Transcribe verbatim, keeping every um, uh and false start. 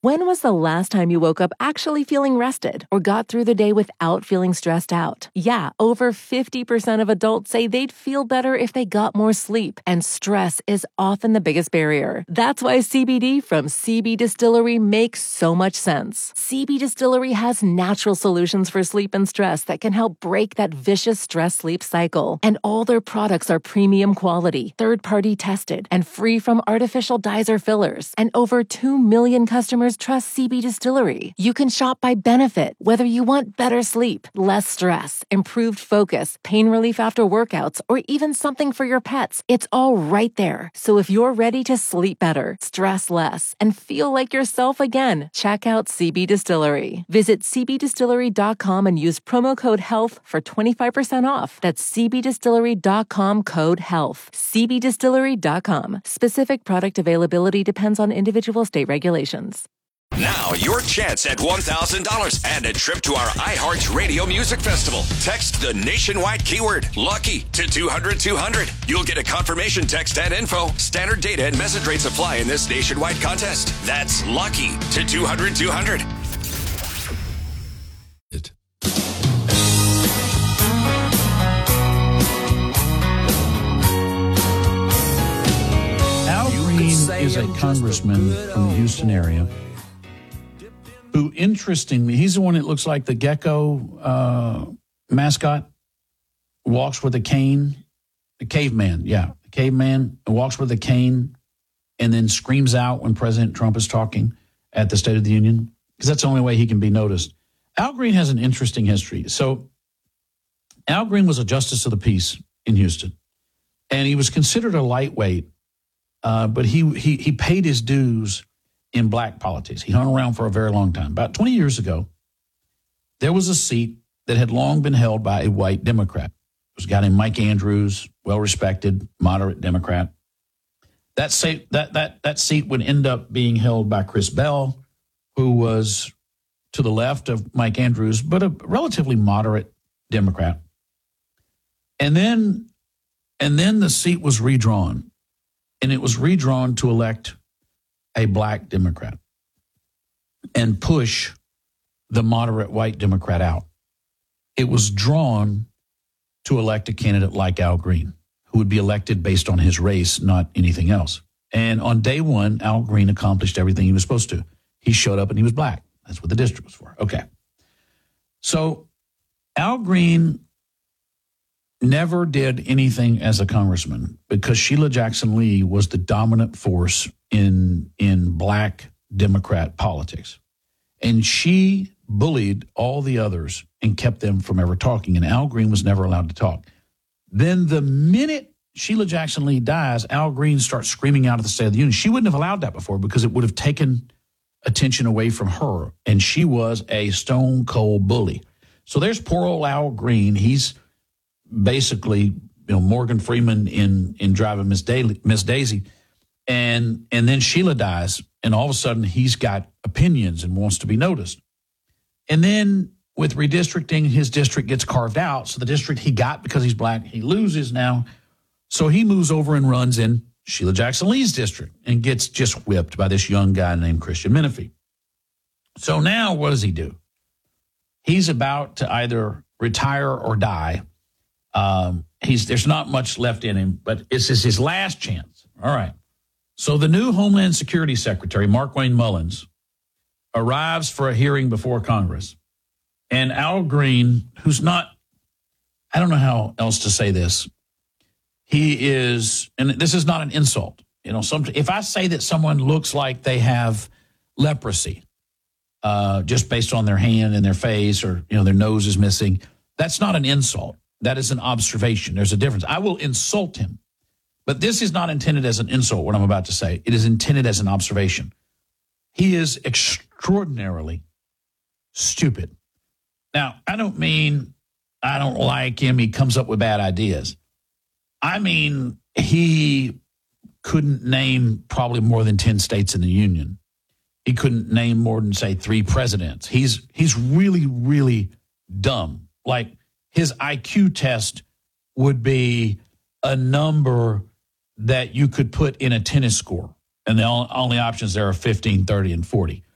When was the last time you woke up actually feeling rested or got through the day without feeling stressed out? Yeah, over fifty percent of adults say they'd feel better if they got more sleep, and stress is often the biggest barrier. That's why C B D from C B Distillery makes so much sense. C B Distillery has natural solutions for sleep and stress that can help break that vicious stress-sleep cycle. And all their products are premium quality, third-party tested, and free from artificial dyes or fillers. And over two million customers trust C B Distillery. You can shop by benefit, whether you want better sleep, less stress, improved focus, pain relief after workouts, or even something for your pets. It's all right there. So if you're ready to sleep better, stress less, and feel like yourself again, check out C B Distillery. Visit c b distillery dot com and use promo code HEALTH for twenty-five percent off. That's c b distillery dot com code HEALTH. c b distillery dot com. Specific product availability depends on individual state regulations. Now, your chance at one thousand dollars and a trip to our iHeartRadio Music Festival. Text the nationwide keyword LUCKY to two hundred two hundred. You'll get a confirmation text and info. Standard data and message rates apply in this nationwide contest. That's LUCKY to two hundred two hundred. It. Al Green is a congressman from the Houston area who, interestingly, he's the one that looks like the gecko uh, mascot, walks with a cane, the caveman, yeah, the caveman, walks with a cane and then screams out when President Trump is talking at the State of the Union, because that's the only way he can be noticed. Al Green has an interesting history. So Al Green was a justice of the peace in Houston, and he was considered a lightweight, uh, but he, he he paid his dues in black politics. He hung around for a very long time. About twenty years ago, there was a seat that had long been held by a white Democrat. It was a guy named Mike Andrews, well-respected, moderate Democrat. That seat, that, that, that seat would end up being held by Chris Bell, who was to the left of Mike Andrews, but a relatively moderate Democrat. And then, and then the seat was redrawn, and it was redrawn to elect a black Democrat and push the moderate white Democrat out. It was drawn to elect a candidate like Al Green, who would be elected based on his race, not anything else. And on day one, Al Green accomplished everything he was supposed to. He showed up and he was black. That's what the district was for. Okay. So Al Green never did anything as a congressman because Sheila Jackson Lee was the dominant force in in black Democrat politics. And she bullied all the others and kept them from ever talking. And Al Green was never allowed to talk. Then the minute Sheila Jackson Lee dies, Al Green starts screaming out at the State of the Union. She wouldn't have allowed that before because it would have taken attention away from her. And she was a stone cold bully. So there's poor old Al Green. He's basically, you know, Morgan Freeman in, in Driving Miss Daisy, Miss Daisy. And, and then Sheila dies, and all of a sudden he's got opinions and wants to be noticed. And then with redistricting, his district gets carved out. So the district he got because he's black, he loses now. So he moves over and runs in Sheila Jackson Lee's district and gets just whipped by this young guy named Christian Menifee. So now what does he do? He's about to either retire or die. Um, he's there's not much left in him, but this is his last chance. All right. So the new Homeland Security Secretary, Markwayne Mullins, arrives for a hearing before Congress. And Al Green, who's not, I don't know how else to say this. He is, and this is not an insult. You know, some, if I say that someone looks like they have leprosy, uh, just based on their hand and their face, or, you know, their nose is missing, that's not an insult. That is an observation. There's a difference. I will insult him. But this is not intended as an insult, what I'm about to say. It is intended as an observation. He is extraordinarily stupid. Now, I don't mean I don't like him. He comes up with bad ideas. I mean, he couldn't name probably more than ten states in the union. He couldn't name more than, say, three presidents. He's he's really, really dumb. Like, his I Q test would be a number that you could put in a tennis score. And the only options there are fifteen, thirty, and forty.